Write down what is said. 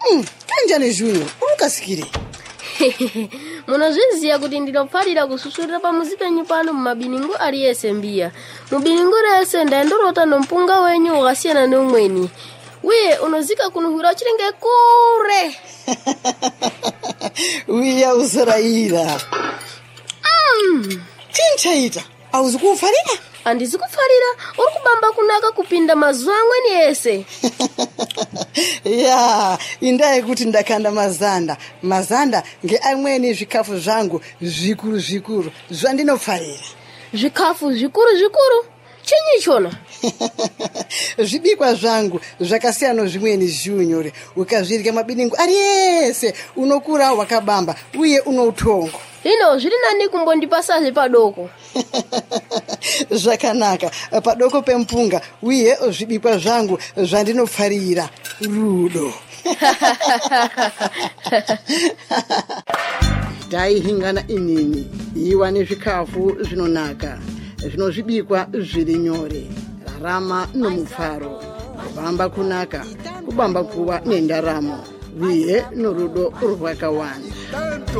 Kanjani Junior, urukasikire. Munozviziya kuti ndinofarira kususurira pamuzi penyu pano mumabiningo ari ese mbiya. Mubiningo rese ndaindorota nompunga wenyu wakasiyana neumweni. Uye unozika kunuhwira chirenge kure. Uya uzoraira. Chinchaita, auzi kufarira? Andizi kufarira, uri kubamba kunaka kupinda mazuva amweni ese. Ya, indai kuti ndakanda mazanda ngeamweni zvikafu zvangu zvikuru zvandinofarira. Zvikafu zvikuru? Chinyi chona? Zvibikwa zvangu zvakasiyana zvimweni Junior, ukazvirya mabiningo ari ese unokura wakabamba uye unoutongo. Lino zviri nani kumbondipasazve padoko. Zvakanaka, padoko pempunga uye zvibikwa zvangu zvandinofarira rudo. Taihingana inini iwa nezvikafu zvinonaka zvinozvibikwa zviri nyore, rarama nomufaro, kubamba kunaka, kubamba kuwa nendaramo uye norudo rwakawanda.